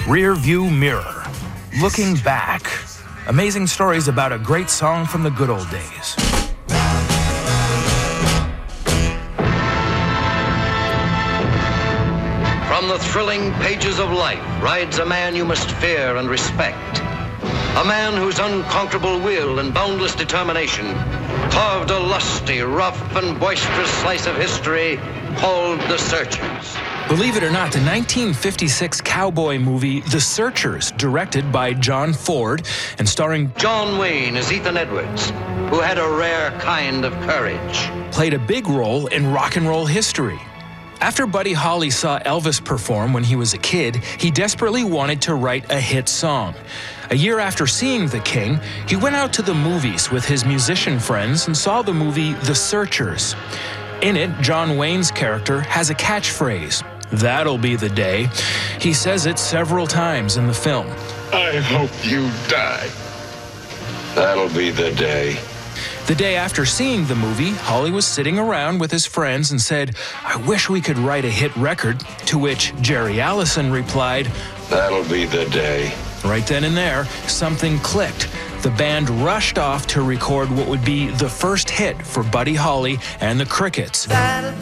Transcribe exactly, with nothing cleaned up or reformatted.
Rear View Mirror. Looking back. Amazing stories about a great song from the good old days. From the thrilling pages of life rides a man you must fear and respect. A man whose unconquerable will and boundless determination carved a lusty, rough, and boisterous slice of history called The Searchers. Believe it or not, the nineteen fifty-six cowboy movie The Searchers, directed by John Ford and starring John Wayne as Ethan Edwards, who had a rare kind of courage, played a big role in rock and roll history. After Buddy Holly saw Elvis perform when he was a kid, he desperately wanted to write a hit song. A year after seeing The King, he went out to the movies with his musician friends and saw the movie The Searchers. In it, John Wayne's character has a catchphrase, "That'll be the day." He says it several times in the film. I hope you die. That'll be the day. The day after seeing the movie, Holly was sitting around with his friends and said, "I wish we could write a hit record," to which Jerry Allison replied, "That'll be the day." Right then and there, something clicked. The band rushed off to record what would be the first hit for Buddy Holly and the Crickets.